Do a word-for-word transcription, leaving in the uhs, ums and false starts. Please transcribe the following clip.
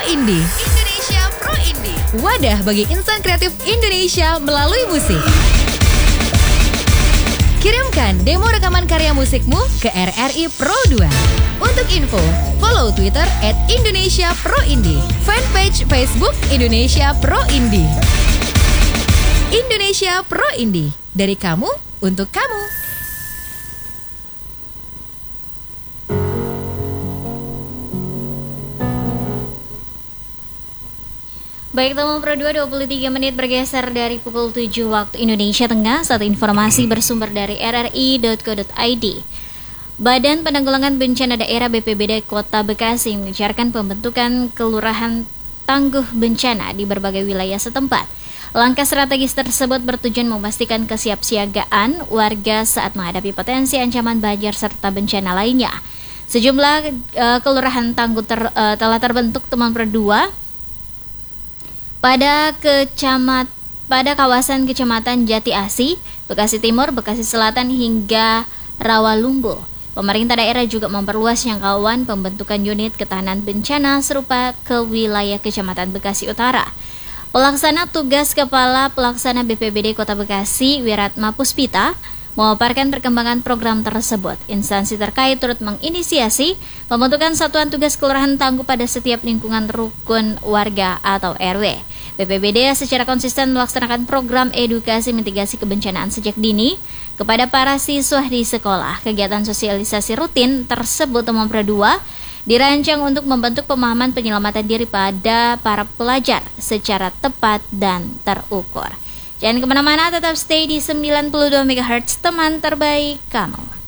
Indie. Indonesia Pro Indie. Wadah bagi insan kreatif Indonesia melalui musik. Kirimkan demo rekaman karya musikmu ke R R I Pro dua. Untuk info, follow Twitter at Indonesia Pro Indie. Fanpage Facebook Indonesia Pro Indie. Indonesia Pro Indie. Dari kamu, untuk kamu. Baik, teman Pro dua, dua puluh tiga menit bergeser dari pukul tujuh waktu Indonesia Tengah. Satu informasi bersumber dari r r i dot co dot i d. Badan Penanggulangan Bencana Daerah B P B D Kota Bekasi mengejarkan pembentukan kelurahan tangguh bencana di berbagai wilayah setempat. Langkah strategis tersebut bertujuan memastikan kesiapsiagaan warga saat menghadapi potensi ancaman banjir serta bencana lainnya. Sejumlah uh, kelurahan tangguh ter, uh, telah terbentuk, teman Pro dua, pada kecamat pada kawasan Kecamatan Jati Asih, Bekasi Timur, Bekasi Selatan hingga Rawalumbu. Pemerintah daerah juga memperluas jangkauan pembentukan unit ketahanan bencana serupa ke wilayah Kecamatan Bekasi Utara. Pelaksana tugas Kepala Pelaksana B P B D Kota Bekasi, Wiratma Puspita, memaparkan perkembangan program tersebut. Instansi terkait turut menginisiasi pembentukan satuan tugas kelurahan tangguh pada setiap lingkungan rukun warga atau R W. B P B D secara konsisten melaksanakan program edukasi mitigasi kebencanaan sejak dini kepada para siswa di sekolah. Kegiatan sosialisasi rutin tersebut, teman Pro dua, dirancang untuk membentuk pemahaman penyelamatan diri pada para pelajar secara tepat dan terukur. Jangan kemana-mana, tetap stay di sembilan puluh dua megahertz, teman terbaik kamu.